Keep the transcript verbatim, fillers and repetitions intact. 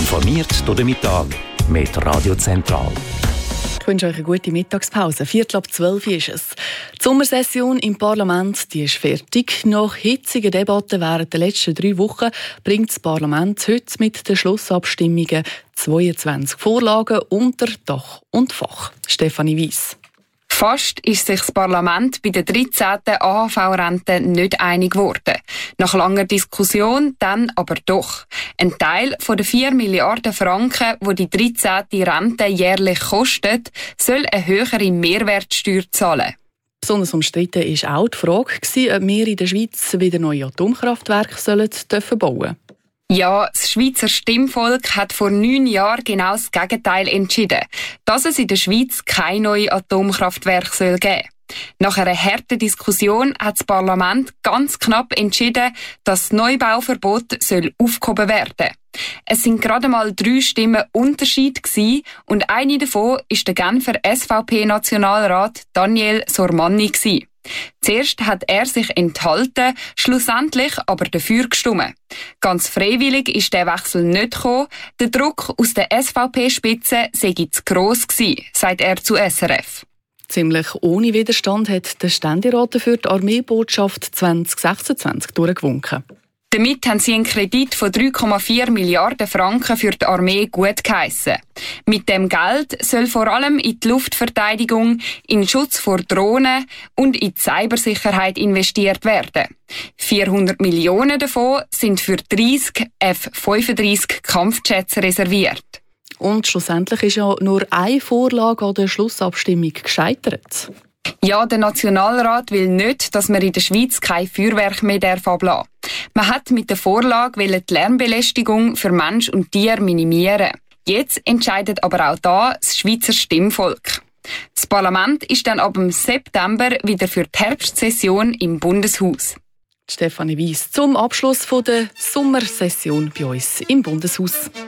Informiert durch den Mittag mit Radio Zentral. Ich wünsche euch eine gute Mittagspause. Viertel ab zwölf ist es. Die Sommersession im Parlament die ist fertig. Nach hitzigen Debatten während der letzten drei Wochen bringt das Parlament heute mit den Schlussabstimmungen zweiundzwanzig Vorlagen unter Dach und Fach. Stefanie Weiss. Fast ist sich das Parlament bei der dreizehnten A H V-Rente nicht einig geworden. Nach langer Diskussion dann aber doch. Ein Teil von den vier Milliarden Franken, die die dreizehnte Rente jährlich kostet, soll eine höhere Mehrwertsteuer zahlen. Besonders umstritten war auch die Frage, ob wir in der Schweiz wieder neue Atomkraftwerke bauen dürfen. Ja, das Schweizer Stimmvolk hat vor neun Jahren genau das Gegenteil entschieden, dass es in der Schweiz kein neues Atomkraftwerk soll geben. Nach einer harten Diskussion hat das Parlament ganz knapp entschieden, dass das Neubauverbot soll aufgehoben werden. Es sind gerade mal drei Stimmen Unterschied gewesen, und eine davon ist der Genfer S V P-Nationalrat Daniel Sormanni gewesen. Zuerst hat er sich enthalten, schlussendlich aber dafür gestimmt. Ganz freiwillig ist der Wechsel nicht gekommen. Der Druck aus der S V P-Spitze sei zu gross gewesen, sagt er zu S R F. Ziemlich ohne Widerstand hat der Ständerat für die Armeebotschaft zwanzig sechsundzwanzig durchgewunken. Damit haben sie einen Kredit von drei Komma vier Milliarden Franken für die Armee gut geheissen. Mit dem Geld soll vor allem in die Luftverteidigung, in den Schutz vor Drohnen und in die Cybersicherheit investiert werden. vierhundert Millionen davon sind für dreißig F fünfunddreißig Kampfjets reserviert. Und schlussendlich ist ja nur eine Vorlage an der Schlussabstimmung gescheitert. Ja, der Nationalrat will nicht, dass man in der Schweiz kein Feuerwerk mehr ablassen darf. Man hat mit der Vorlage die Lärmbelästigung für Mensch und Tier minimieren. Jetzt entscheidet aber auch da das Schweizer Stimmvolk. Das Parlament ist dann ab dem September wieder für die Herbstsession im Bundeshaus. Stefanie Weiss zum Abschluss der Sommersession bei uns im Bundeshaus.